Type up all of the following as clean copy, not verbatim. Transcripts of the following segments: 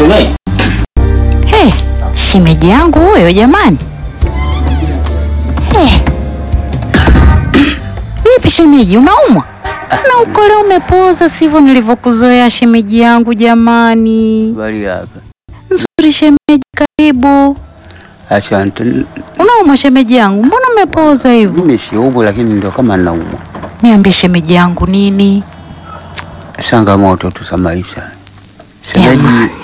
Shemeji. Hey, shemeji yangu huyo jamani. Hey. Vipi shemeji, unaumwa? Na uko leo umepoza sivyo nilivyokuzoea shemeji yangu jamani. Bali hapa. Nzuri shemeji, karibu. Asante. Unaumwa shemeji yangu? Mbona umepoza hivyo? Mimi siumwi lakini ndio kama ninaumwa. Niambie shemeji yangu nini? Changamoto tu za maisha. Shemeji,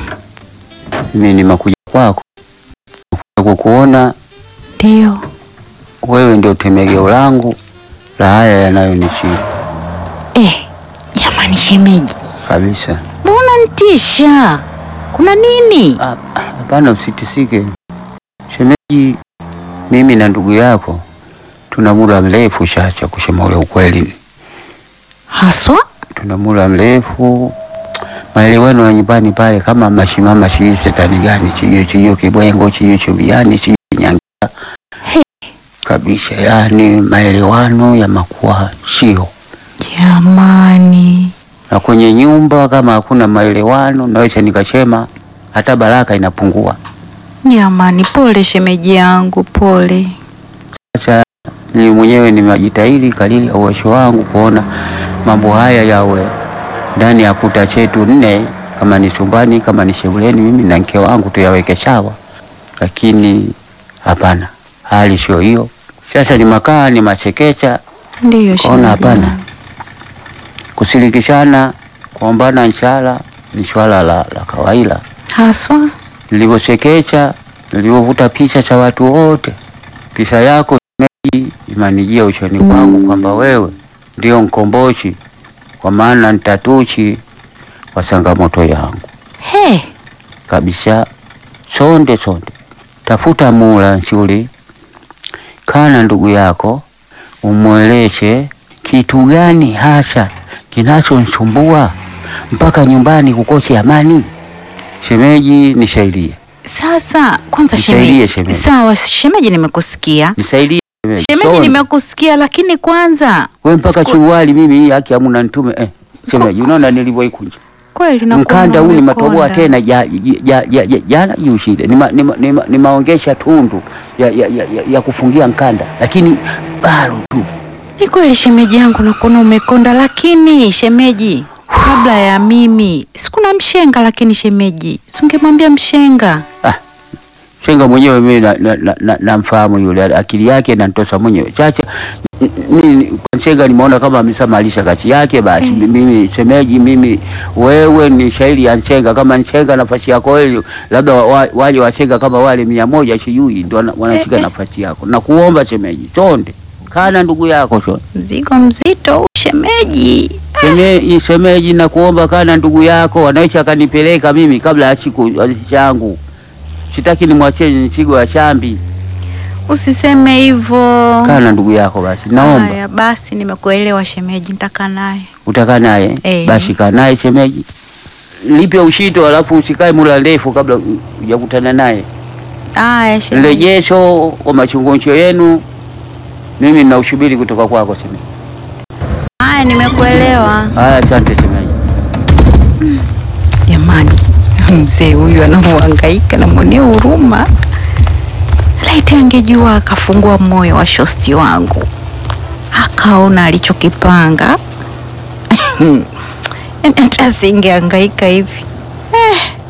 mimi nimekuja kwako kukuona. Ndio. Wewe ndio tegemeo langu la haya yanayonishika. Jamani shemeji. Kabisa. Mbona nitisha? Kuna nini? Hapana, usitisike. Shemeji, mimi na ndugu yako tuna muda mrefu chacha kusema ule ukweli. Haswa? Tuna muda mrefu. Maelewano ya nyumbani pale kama mashimama shii setani gani chiyo kibwengo chiyo chubiani chiyo nyanga. Kabisa, yani maelewano ya makuwa sio. Jamani. Na kwenye nyumba kama hakuna maelewano naweza nikasema hata baraka inapungua. Jamani, pole shemeji yangu, pole. Sasa ni mwenyewe nimejitahidi kadiri ya uwezo wangu kuona mambo haya yawe ndani ya kuta chetu 4, kama ni chumbani, kama ni sebuleni, mimi na mke wangu tuyaweke sawa. Lakini hapana, hali sio hiyo. Sasa ni makaa, ni machekecha. Ndio shemeji. Hapana. Kusilikishana, kuombana inshallah ni swala la kawaida. Haswa? Nilivyochekecha, nilivyovuta picha cha watu wote. Picha yako shemeji imanijia uchoni kwangu kwamba wewe ndio mkombozi, kwa maana nitatuchi wa changamoto yangu. Kabisa. Sonde. Tafuta mula nzuri. Kana ndugu yako umweleshe kitu gani hasa kinachonisumbua mpaka nyumbani kukosa amani. Shemeji, nisaidie. Sasa kwanza shemeji. Sawa shemeji, nimekusikia. Nisaidie shemeji. Shemeji nimekusikia, lakini kwanza wewe mpaka chuwali mimi hii haki hamuna nitume shemeji, unaona nilivyoikunja. Kweli na mkanda huu ni matoboa tena jana yushide. Ni maongesha tundu ya kufungia mkanda, lakini bado tu. Ni kweli shemeji yangu, nakuona umekonda, lakini shemeji, kabla ya mimi sikuna mshenga, lakini shemeji singemwambia mshenga. Mshenga mwenyewe mimi namfahamu yule, akili yake inanitosa mwenyewe. Chacha mimi mshenga nimeona kama ameshamalisha kazi yake basi. Mimi shemeji, mimi wewe ni shairi ya mshenga, kama mshenga nafasi yako wewe, labda waje washenga kama wale 100 sijui ndio wanashika nafasi yako. Na kuomba shemeji, sonde kana ndugu yako sio mzigo mzito shemeji. Shemeji na kuomba kana ndugu yako wanaicha kanipeleka mimi kabla ya siku yangu. Sitaki nimwachie nchigo ya shambi. Usiseme hivyo. Kana ndugu yako basi, naomba. Haya basi, nimekuelewa shemeji, nitaka naye. Utaka naye? Basi kaa naye shemeji. Lipe ushito alafu usikae muda ndefu kabla hujakutana naye. Haya shemeji. Rejesho kwa machungoncho yenu. Mimi nina ushubiri kutoka kwako shemeji. Haya, nimekuelewa. Haya, asante shemeji. Jamani, mzee huyu anahangaika na mwenye huruma. Laiti angejua akafungua moyo wa shosti wangu, akaona alichokipanga. Hata singehangaika hivi.